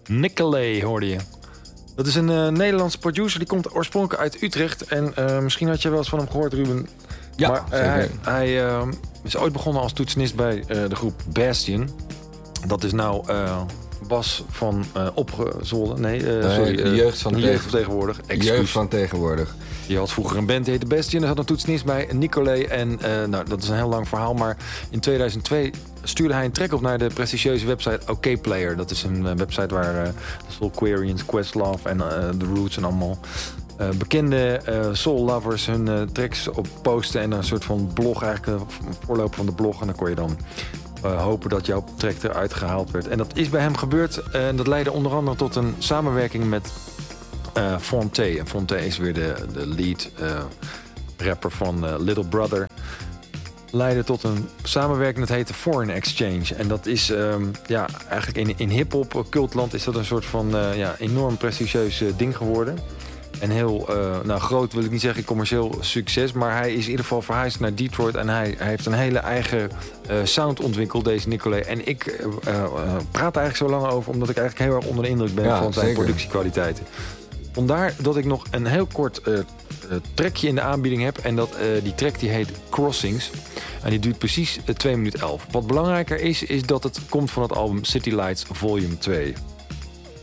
Nicolay hoorde je. Dat is een Nederlandse producer. Die komt oorspronkelijk uit Utrecht. En misschien had je wel eens van hem gehoord, Ruben. Ja, maar hij is ooit begonnen als toetsenist bij de groep Bastion. Dat is nou Bas van Opgezolder. De jeugd van tegenwoordig. Jeugd van tegenwoordig. Die had vroeger een band, die heette Bastion. Er zat een toetsenist bij, Nicolay. En dat is een heel lang verhaal. Maar in 2002 stuurde hij een track op naar de prestigieuze website OKPlayer. Dat is een website waar de Soulquarians, Questlove en The Roots en allemaal bekende soul lovers hun tracks op posten. En een soort van blog, eigenlijk een voorloper van de blog. En dan kon je dan hopen dat jouw track eruit gehaald werd. En dat is bij hem gebeurd. En dat leidde onder andere tot een samenwerking met Fonte. En Fonte is weer de lead rapper van Little Brother. Leidde tot een samenwerking, dat heette Foreign Exchange. En dat is eigenlijk in hiphop cultland is dat een soort van enorm prestigieus ding geworden. En heel groot wil ik niet zeggen commercieel succes, maar hij is in ieder geval verhuisd naar Detroit en hij heeft een hele eigen sound ontwikkeld, deze Nicolay. En ik praat er eigenlijk zo lang over, omdat ik eigenlijk heel erg onder de indruk ben van zijn productiekwaliteiten. Vandaar dat ik nog een heel kort trackje in de aanbieding heb. En die track die heet Crossings. En die duurt precies 2 minuten 11. Wat belangrijker is dat het komt van het album City Lights Volume 2.